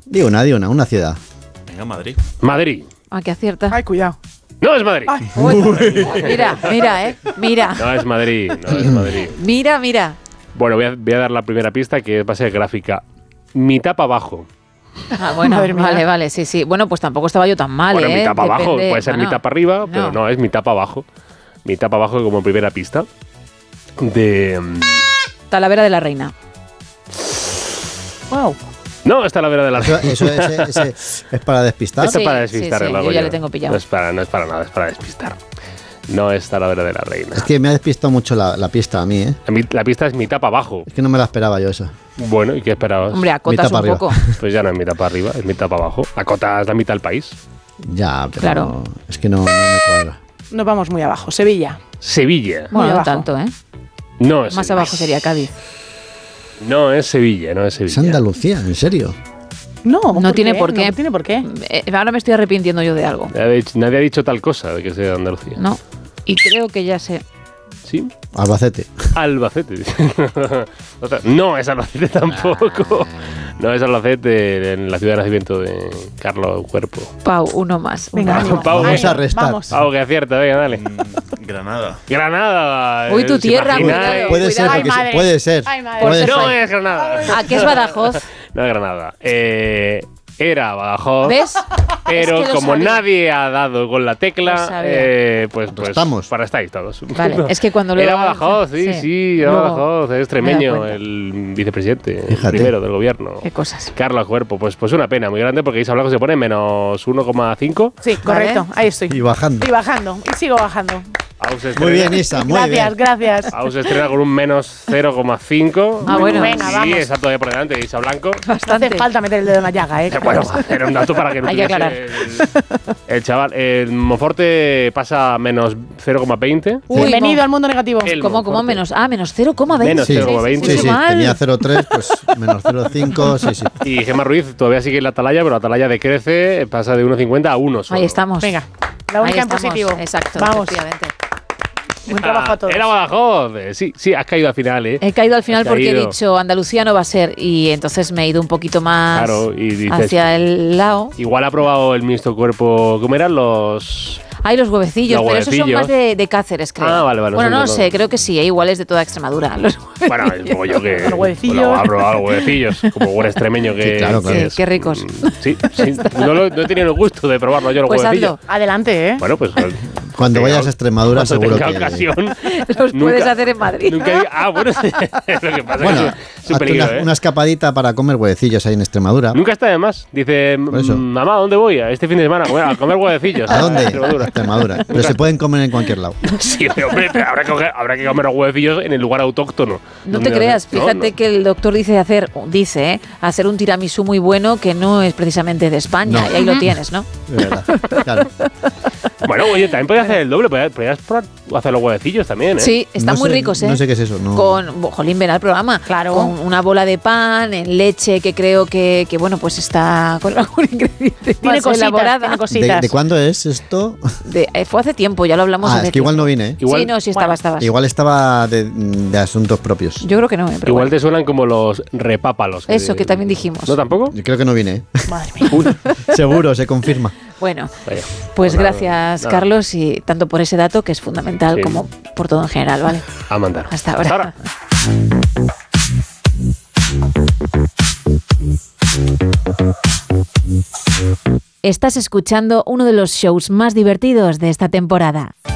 Di una ciudad. Venga, Madrid. Madrid. Ah, que acierta. Ay, cuidado. No es Madrid. Ay. Mira, mira. No es Madrid. No es Madrid. Mira. Bueno, voy a dar la primera pista, que va a ser gráfica. Mitad para abajo. Ah, bueno, Madre mía. vale, sí. Bueno, pues tampoco estaba yo tan mal, Bueno, mitad para abajo. Depende, Puede ser bueno, mitad para arriba, pero no, es mitad para abajo. Mitad para abajo como primera pista. De... Talavera de la Reina. Wow. No, es Talavera de la Reina. Eso es para despistar. Esto es para Sí, despistar. sí, lo hago yo ya le tengo pillado. No es para nada, es para despistar. No es Talavera de la Reina. Es que me ha despistado mucho la pista a mí, ¿eh? La pista es mitad para abajo. Es que no me la esperaba yo esa. Bueno, ¿y qué esperabas? Hombre, acotas Mitad un para poco. Pues ya no es mitad para arriba, es mitad para abajo. Acotas la mitad del país. Ya, pero Claro. es que no me cuadra. Nos vamos muy abajo. Sevilla. Sevilla. Bueno, no abajo. tanto, ¿eh? No es Más Sevilla. abajo sería Cádiz. No es Sevilla, no es Es Sevilla. Andalucía, ¿en serio? No, No tiene por qué. No tiene por qué. Ahora me estoy arrepintiendo yo de algo. Nadie ha dicho tal cosa de que sea de Andalucía. No. Y creo que ya sé. ¿Sí? Albacete. Albacete. O sea, no es Albacete tampoco. No es Albacete, en la ciudad de nacimiento de Carlos Cuerpo. Pau, uno más. Venga, Uno ánimo. más. Pau, Vamos a restar. Vamos. Pau, que acierta, venga, dale. Granada. Granada. Uy, tu ¿os tierra, imagináis? cuidado. Puede ser, Ay, porque madre. puede ser. Ay, madre. Puede No ser. es Granada. ¿A qué es Badajoz? No es Granada. Era Badajoz. ¿Ves? Pero Es que lo como sabía. nadie ha dado con la Lo tecla, sabía. pues Estamos. para estáis todos. Vale, es que cuando lo Era Badajoz, sí, era Luego Badajoz, es me he extremeño, dado cuenta. el vicepresidente, el Fíjate. primero del gobierno. Qué cosas. Carlos Cuerpo, pues una pena muy grande porque Isa Blanco se pone menos 1,5. Sí, correcto. Ahí estoy. Y bajando. Y bajando. Y sigo bajando. Aus se Muy estrena- bien, Isa, muy Gracias, bien. gracias. Aus se estrena con un menos 0,5. Ah, bueno. Venga, Sí, vamos. está todavía por delante de Isa Blanco. No Bastante. hace falta meter el dedo en la llaga, ¿eh? Bueno, era un dato para que no Hay que tuviese aclarar. el chaval. El Monforte pasa a menos 0,20. Uy, Bienvenido no. al mundo negativo. ¿Cómo Monforte. menos? Ah, menos 0,20. Menos Sí, 0,20. sí, Mucho sí. mal. Tenía 0,3, pues menos 0,5, sí, sí. Y Gemma Ruiz todavía sigue en la atalaya, pero la atalaya decrece, pasa de 1,50 a 1 solo. Ahí estamos. Venga, la única Ahí en estamos. positivo. Exacto. Vamos. Efectivamente. Buen trabajo a todos. Era Badajoz. Sí, has caído al final, ¿eh? He caído al final Has porque he caído. dicho Andalucía no va a ser y entonces me he ido un poquito más Claro, y dices, hacia el lado. igual ha probado el ministro Cuerpo. ¿Cómo eran los...? Hay los huevecillos, Los pero esos son huevecillos. más de Cáceres, creo. Ah, vale, Bueno, son no de sé, todo. creo que sí, igual es de toda Extremadura. Los Bueno, como yo que... Los huevecillos. Bueno, ha probado los huevecillos, como buen extremeño que... Sí, claro, claro. que es. Sí, qué ricos. Sí. No he tenido el gusto de probarlo yo los Pues huevecillos. hazlo. Adelante, ¿eh? Bueno, pues... Cuando tenga- vayas a Extremadura, cuando seguro tenga que... ocasión... Los nunca- puedes hacer en Madrid. Bueno, es lo que pasa Bueno, que es un hazte peligro, una, ¿eh? una escapadita para comer huevecillos ahí en Extremadura. Nunca está de más. Dice, Por eso. mamá, ¿dónde voy? Este fin de semana a comer huevecillos. ¿A dónde? Extremadura. Extremadura. Pero se pueden comer en cualquier lado. Sí, hombre, pero habrá que comer los huevecillos en el lugar autóctono. No te creas, fíjate que el doctor dice hacer un tiramisú muy bueno que no es precisamente de España. No. Y ahí lo tienes, ¿no? De verdad. Claro. Bueno, oye, también podías hacer el doble, podías probar hacer los huevecillos también, ¿eh? Sí, están No muy sé- ricos, ¿eh? No sé qué es eso. No. Jolín, ven al programa. Claro. Con una bola de pan, en leche, que creo que bueno, pues está con algún ingrediente Tiene más cositas, elaborada. tiene cositas. ¿De cuándo es esto? Fue hace tiempo, ya lo hablamos Ah, hace es que igual tiempo. no vine, ¿eh? Igual- Sí, no, sí estabas. Igual estaba de asuntos propios. Yo creo que no, pero Igual bueno. te suenan como los repápalos. Eso que también dijimos. ¿No tampoco? Yo creo que no vine, ¿eh? Madre mía. Seguro, se confirma. Bueno, Vaya. pues Nada, gracias, nada. Carlos, y tanto por ese dato que es fundamental Sí. como por todo en general, ¿vale? A mandar. Hasta ahora. Estás escuchando uno de los shows más divertidos de esta temporada.